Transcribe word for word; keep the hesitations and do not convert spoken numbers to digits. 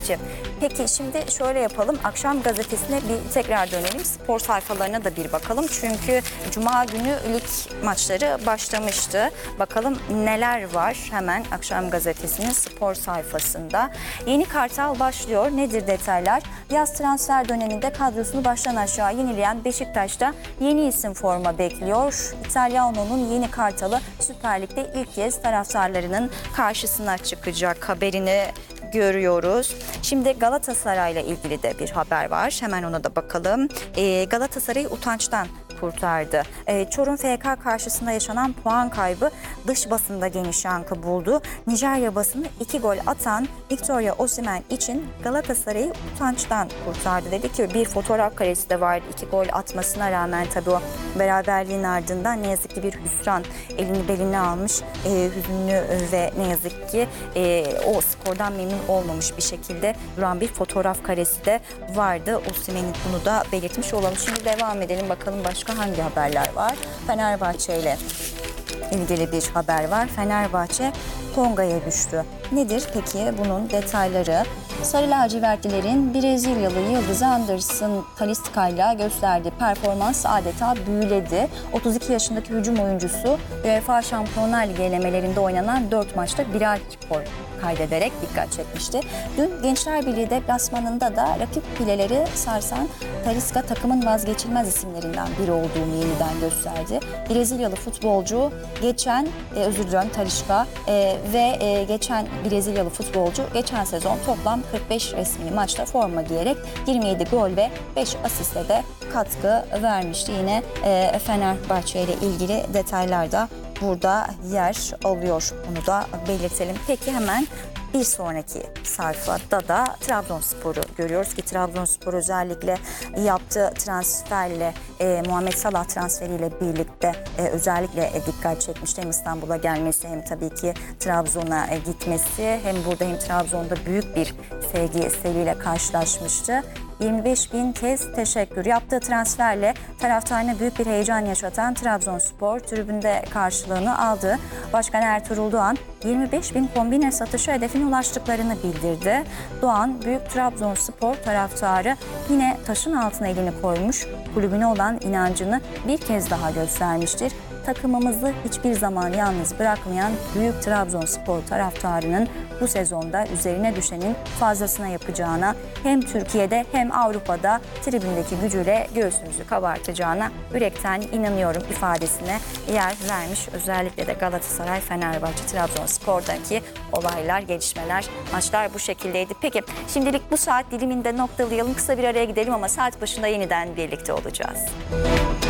Peki şimdi şöyle yapalım. Akşam gazetesine bir tekrar dönelim. Spor sayfalarına da bir bakalım. Çünkü Cuma günü lig maçları başlamıştı. Bakalım neler var hemen Akşam gazetesinin spor sayfasında. Yeni Kartal başlıyor. Nedir detaylar? Yaz transfer döneminde kadrosunu baştan aşağı yenileyen Beşiktaş'ta yeni isim forma bekliyor. İtalyaно'nun Yeni Kartal'ı Süper Lig'de ilk kez taraftarlarının karşısına çıkacak haberini görüyoruz. Şimdi Galatasaray'la ilgili de bir haber var. Hemen ona da bakalım. Ee, Galatasaray'ı utançtan kurtardı. Ee, Çorum F K karşısında yaşanan puan kaybı dış basında geniş yankı buldu. Nijerya basını iki gol atan Victoria Osimhen için Galatasaray'ı utançtan kurtardı. Dedi ki bir fotoğraf karesi de vardı. İki gol atmasına rağmen tabii o beraberliğin ardından ne yazık ki bir hüsran elini beline almış. E, hüzünlü ve ne yazık ki e, o skordan memnun olmamış bir şekilde duran bir fotoğraf karesi de vardı. Osimhen'in bunu da belirtmiş olalım. Şimdi devam edelim bakalım başka hangi haberler var. Fenerbahçe ile ilgili bir haber var. Fenerbahçe Tonga'ya düştü. Nedir peki bunun detayları? Sarı lacivertlilerin Brezilyalı yıldızı Anderson Talisca ile gösterdiği performans adeta büyüledi. otuz iki yaşındaki hücum oyuncusu UEFA Şampiyonlar Ligi elemelerinde oynanan dört maçta birer skor kaydederek dikkat çekmişti. Dün Gençler Birliği deplasmanında da rakip fileleri sarsan Talisca takımın vazgeçilmez isimlerinden biri olduğunu yeniden gösterdi. Brezilyalı futbolcu geçen, e, özür diliyorum Talisca e, ve e, geçen Brezilyalı futbolcu geçen sezon toplam kırk beş resmi maçta forma giyerek yirmi yedi gol ve beş asiste de katkı vermişti. Yine e, Fenerbahçe ile ilgili detaylar da burada yer alıyor. Bunu da belirtelim. Peki hemen bir sonraki sayfada da Trabzonspor'u görüyoruz ki Trabzonspor özellikle yaptığı transferle e, Muhammed Salah transferiyle birlikte e, özellikle e, dikkat çekmişti. Hem İstanbul'a gelmesi hem tabii ki Trabzon'a e, gitmesi hem burada hem Trabzon'da büyük bir sevgi seliyle karşılaşmıştı. yirmi beş bin kez teşekkür. Yaptığı transferle taraftarına büyük bir heyecan yaşatan Trabzonspor tribünde karşılığını aldı. Başkan Ertuğrul Doğan yirmi beş bin kombine satışı hedefine ulaştıklarını bildirdi. Doğan, büyük Trabzonspor taraftarı yine taşın altına elini koymuş, kulübüne olan inancını bir kez daha göstermiştir. Takımımızı hiçbir zaman yalnız bırakmayan büyük Trabzonspor taraftarının bu sezonda üzerine düşenin fazlasına yapacağına, hem Türkiye'de hem Avrupa'da tribündeki gücüyle göğsümüzü kabartacağına yürekten inanıyorum ifadesine yer vermiş. Özellikle de Galatasaray, Fenerbahçe, Trabzonspor'daki olaylar, gelişmeler, maçlar bu şekildeydi. Peki şimdilik bu saat diliminde noktalayalım. Kısa bir araya gidelim ama saat başında yeniden birlikte olacağız.